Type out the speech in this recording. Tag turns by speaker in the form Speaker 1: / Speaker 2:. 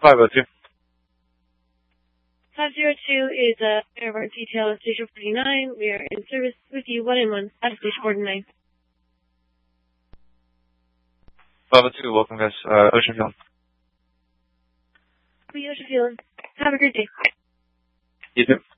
Speaker 1: 502.
Speaker 2: 502 is airport detail at Station 49. We are in service with you 1-1 at Station 49.
Speaker 1: 502, welcome guys. Ocean Field.
Speaker 2: Ocean Field. Have a great day.
Speaker 1: You too.